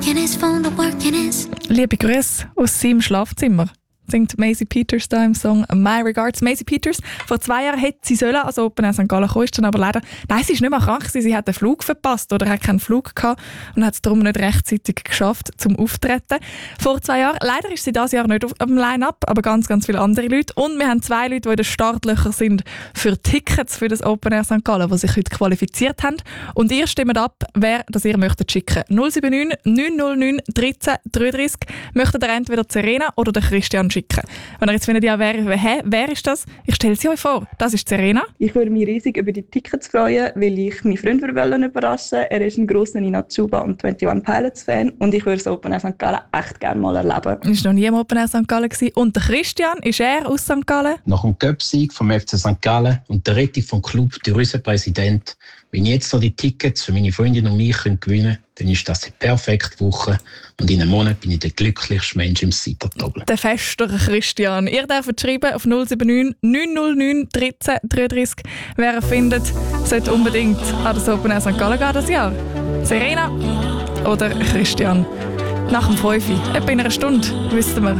Liebe Grüße aus seinem Schlafzimmer, singt Maisie Peters da im Song «My Regards». Maisie Peters, vor 2 Jahren hätte sie sollen als Open Air St. Gallen kommen, ist dann aber leider, nein, sie ist nicht mehr krank, sie hat den Flug verpasst oder hat keinen Flug gehabt und hat es darum nicht rechtzeitig geschafft zum Auftreten. Vor 2 Jahren, leider ist sie dieses Jahr nicht auf dem Line-Up, aber ganz, ganz viele andere Leute. Und wir haben 2 Leute, die in den Startlöchern sind für Tickets für das Open Air St. Gallen, die sich heute qualifiziert haben. Und ihr stimmt ab, wer das ihr möchtet schicken. 079 909 13 33 möchtet ihr entweder Serena oder den Christian schicken. Wenn ihr jetzt findet, ja, wer ist das? Ich stelle sie euch vor. Das ist Serena. Ich würde mich riesig über die Tickets freuen, weil ich meinen Freund überraschen wollte. Er ist ein grosser Nina Chuba und 21 Pilots Fan und ich würde das Open Air St. Gallen echt gerne mal erleben. Ich war noch nie im Open Air St. Gallen. Und der Christian, ist er aus St. Gallen? Nach dem Cup-Sieg vom FC St. Gallen und der Rettung vom Club durch unseren Präsident, wenn ich jetzt noch die Tickets für meine Freundin und mich gewinnen kann, dann ist das die perfekte Woche und in einem Monat bin ich der glücklichste Mensch im Siegertabel. Der festere Christian. Ihr dürft schreiben auf 079 909 13 33. Wer ihr findet, sollte unbedingt an das Open Air St. Gallen gehen das Jahr. Serena oder Christian. Nach dem 5 etwa in einer Stunde, wissen wir,